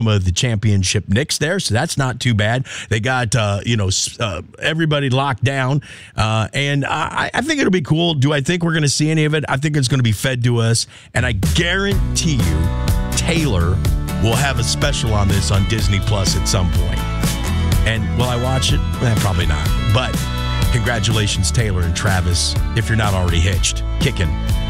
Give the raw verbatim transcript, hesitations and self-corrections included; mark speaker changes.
Speaker 1: of the championship Knicks there, so that's not too bad. They got uh, you know uh, everybody locked down, uh, and I, I think it'll be cool. Do I think we're going to see any of it? I think it's going to be fed to us, and I guarantee you, Taylor will have a special on this on Disney Plus at some point. And will I watch it? Eh, probably not. But congratulations, Taylor and Travis, if you're not already hitched, kicking.